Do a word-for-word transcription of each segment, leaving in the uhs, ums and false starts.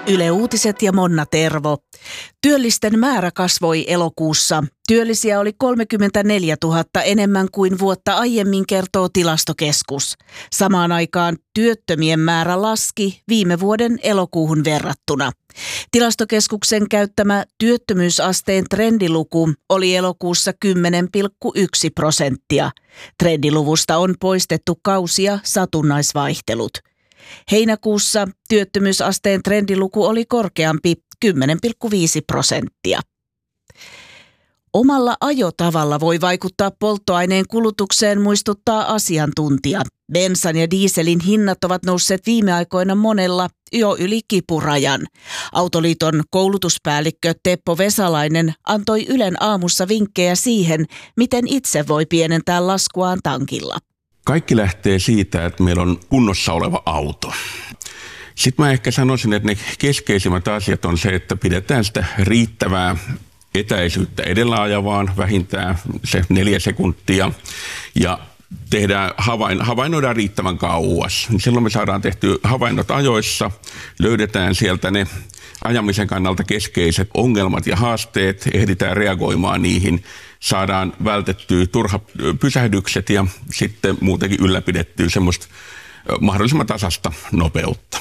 Yle Uutiset ja Monna Tervo. Työllisten määrä kasvoi elokuussa. Työllisiä oli kolmekymmentäneljätuhatta enemmän kuin vuotta aiemmin, kertoo Tilastokeskus. Samaan aikaan työttömien määrä laski viime vuoden elokuuhun verrattuna. Tilastokeskuksen käyttämä työttömyysasteen trendiluku oli elokuussa kymmenen pilkku yksi prosenttia. Trendiluvusta on poistettu kausi- ja satunnaisvaihtelut. Heinäkuussa työttömyysasteen trendiluku oli korkeampi, kymmenen pilkku viisi prosenttia. Omalla ajotavalla voi vaikuttaa polttoaineen kulutukseen, muistuttaa asiantuntija. Bensan ja dieselin hinnat ovat nousseet viime aikoina monella jo yli kipurajan. Autoliiton koulutuspäällikkö Teppo Vesalainen antoi Ylen aamussa vinkkejä siihen, miten itse voi pienentää laskuaan tankilla. Kaikki lähtee siitä, että meillä on kunnossa oleva auto. Sitten mä ehkä sanoisin, että ne keskeisimmät asiat on se, että pidetään sitä riittävää etäisyyttä edellä ajavaan, vähintään se neljä sekuntia, ja tehdään havain, havainnoidaan riittävän kauas. Silloin me saadaan tehtyä havainnot ajoissa, löydetään sieltä ne ajamisen kannalta keskeiset ongelmat ja haasteet, ehditään reagoimaan niihin, saadaan vältettyä turhat pysähdykset ja sitten muutenkin ylläpidettyä semmoista mahdollisimman tasasta nopeutta.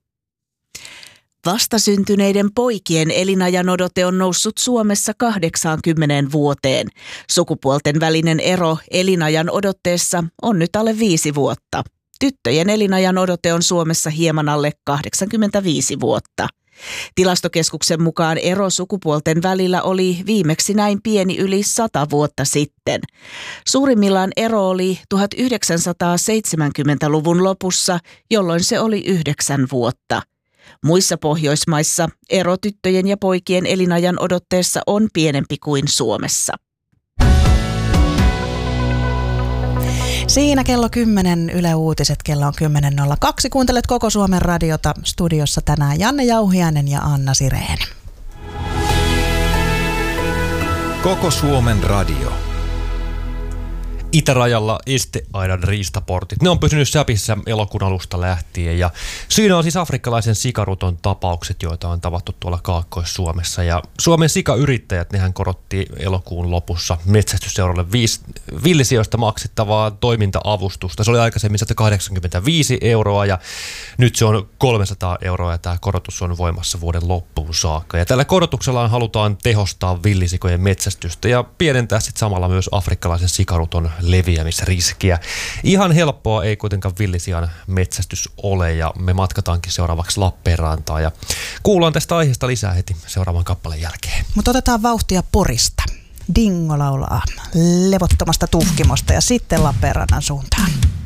Vastasyntyneiden poikien elinajanodote on noussut Suomessa kahdeksaankymmeneen vuoteen. Sukupuolten välinen ero elinajan odotteessa on nyt alle viisi vuotta. Tyttöjen elinajan odote on Suomessa hieman alle kahdeksankymmentäviisi vuotta. Tilastokeskuksen mukaan ero sukupuolten välillä oli viimeksi näin pieni yli sata vuotta sitten. Suurimmillaan ero oli tuhatyhdeksänsataaseitsemänkymmentäluvun lopussa, jolloin se oli yhdeksän vuotta. Muissa Pohjoismaissa ero tyttöjen ja poikien elinajan odotteessa on pienempi kuin Suomessa. Siinä kello kymmenen Yle Uutiset, kello on kymmenen nolla kaksi. Kuuntelet Koko Suomen radiota, studiossa tänään Janne Jauhiainen ja Anna Sireen. Koko Suomen radio. Itärajalla esteaidan riistaportit. Ne on pysynyt säpissä elokuun alusta lähtien ja syynä on siis afrikkalaisen sikaruton tapaukset, joita on tavattu tuolla Kaakkois-Suomessa. Ja Suomen sikayrittäjät, nehän korotti elokuun lopussa metsästysseuralle viisi villisijoista maksettavaa toiminta-avustusta. Se oli aikaisemmin sata kahdeksankymmentäviisi euroa ja nyt se on kolmesataa euroa ja tämä korotus on voimassa vuoden loppuun saakka. Ja tällä korotuksella halutaan tehostaa villisikojen metsästystä ja pienentää sitten samalla myös afrikkalaisen sikaruton leviämisriskiä. Ihan helppoa ei kuitenkaan villisian metsästys ole ja me matkataankin seuraavaksi Lappeenrantaan ja kuullaan tästä aiheesta lisää heti seuraavan kappaleen jälkeen. Mutta otetaan vauhtia Porista. Dingo laulaa levottomasta tuhkimosta ja sitten Lappeenrannan suuntaan.